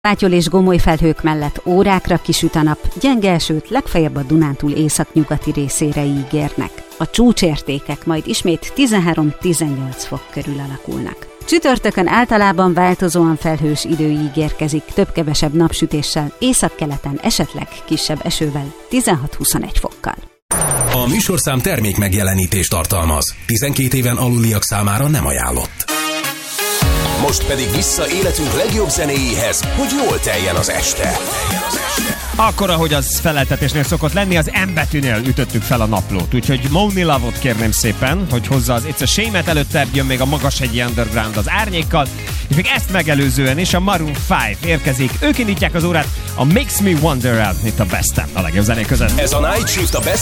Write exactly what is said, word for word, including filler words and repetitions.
Pátyol és gomoly felhők mellett órákra kisüt a nap, gyenge esőt legfeljebb a Dunántúl északnyugati részére ígérnek. A csúcsértékek majd ismét tizenhárom-tizennyolc fok körül alakulnak. Csütörtökön általában változóan felhős idő ígérkezik, több-kevesebb napsütéssel, északkeleten esetleg kisebb esővel, tizenhat-huszonegy fokkal. A műsorszám termék megjelenítést tartalmaz. tizenkét éven aluliak számára nem ajánlott. Most pedig vissza életünk legjobb zenéjéhez, hogy jól teljen az este. Akkor, ahogy az feleltetésnél szokott lenni, az M betűnél ütöttük fel a naplót. Úgyhogy Moni Love-ot kérném szépen, hogy hozza az It's a Shame-et, előtte jön még a Magashegyi Underground az Árnyékkal, és még ezt megelőzően is a Maroon öt érkezik. Ők indítják az órát a Makes Me Wonder-el, itt a Best-en, a legjobb zenék között. Ez a Night Shift a Best